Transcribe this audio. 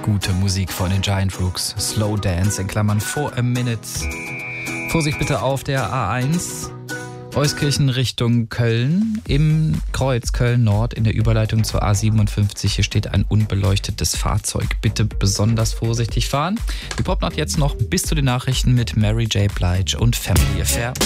gute Musik von den Giant Rooks. Slow Dance in Klammern for a Minute. Vorsicht bitte auf der A1. Euskirchen Richtung Köln, im Kreuz Köln-Nord in der Überleitung zur A57. Hier steht ein unbeleuchtetes Fahrzeug. Bitte besonders vorsichtig fahren. Die Popnacht jetzt noch bis zu den Nachrichten mit Mary J. Blige und Family Affair.